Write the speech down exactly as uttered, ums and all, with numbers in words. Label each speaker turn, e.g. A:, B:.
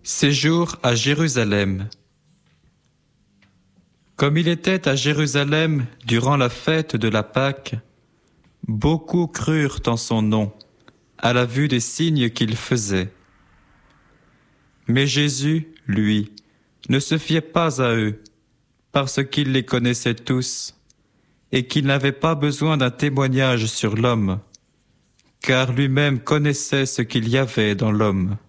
A: Séjour à Jérusalem. Comme il était à Jérusalem durant la fête de la Pâque, beaucoup crurent en son nom, à la vue des signes qu'il faisait. Mais Jésus, lui, ne se fiait pas à eux, parce qu'il les connaissait tous, et qu'il n'avait pas besoin d'un témoignage sur l'homme, car lui-même connaissait ce qu'il y avait dans l'homme.